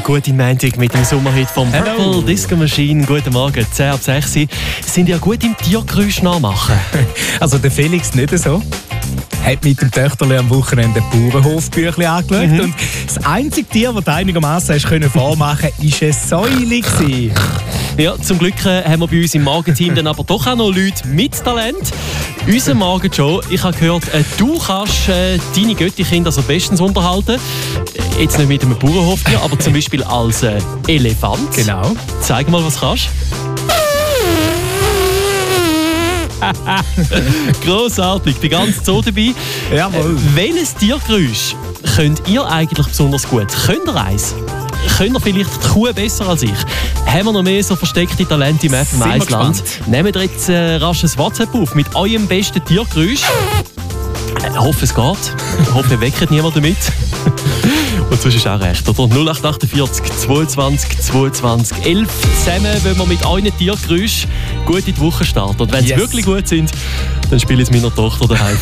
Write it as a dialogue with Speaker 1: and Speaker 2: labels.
Speaker 1: guten Montag mit dem Sommerhit vom Purple Disco Machine. Guten Morgen, 10 ab 6 sind ja gut im Tiergeräusch nachmachen.
Speaker 2: Also der Felix nicht so. Hat mit dem Töchterle am Wochenende Bauernhofbüchlein angeschaut. Und das einzige Tier, das du einigermaßen vormachen konntest, war eine Säule.
Speaker 1: Ja, zum Glück haben wir bei uns im Magenteam dann aber doch auch noch Leute mit Talent. Unser Magen-Joe, ich habe gehört, du kannst deine Göttikinder also bestens unterhalten. Jetzt nicht mit einem Bauernhoftier, aber zum Beispiel als Elefant.
Speaker 2: Genau.
Speaker 1: Zeig mal, was kannst. Grossartig, die ganze Zoo dabei.
Speaker 2: Jawohl.
Speaker 1: Welches Tiergeräusch könnt ihr eigentlich besonders gut? Könnt ihr eins? Könnt ihr vielleicht die Kuh besser als ich? Haben wir noch mehr so versteckte Talente im FM1-Land? Nehmt ihr jetzt rasch ein WhatsApp auf mit eurem besten Tiergeräusch. Ich hoffe, es geht. Ich hoffe, ihr weckt niemanden damit. Und sonst ist auch recht, oder? 0848 22 22 11. Zusammen wollen wir mit euren Tiergeräuschen gut in die Woche starten. Und wenn sie wirklich gut sind, dann spiele ich es meiner Tochter daheim